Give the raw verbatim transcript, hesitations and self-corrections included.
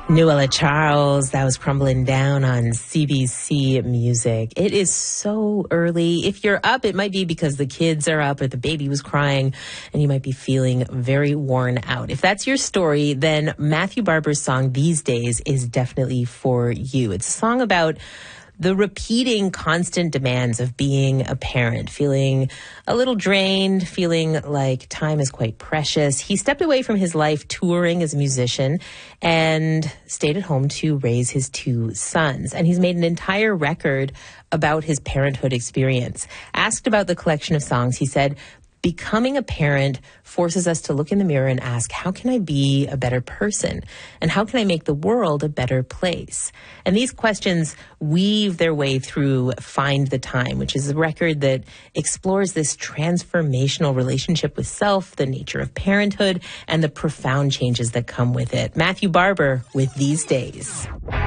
Noella Charles, that was Crumbling Down on C B C Music. It is so early. If you're up, it might be because the kids are up or the baby was crying and you might be feeling very worn out. If that's your story, then Matthew Barber's song These Days is definitely for you. It's a song about the repeating constant demands of being a parent, feeling a little drained, feeling like time is quite precious. He stepped away from his life touring as a musician and stayed at home to raise his two sons. And he's made an entire record about his parenthood experience. Asked about the collection of songs, he said, "Becoming a parent forces us to look in the mirror and ask, how can I be a better person? And how can I make the world a better place?" And these questions weave their way through Find the Time, which is a record that explores this transformational relationship with self, the nature of parenthood, and the profound changes that come with it. Matthew Barber with These Days.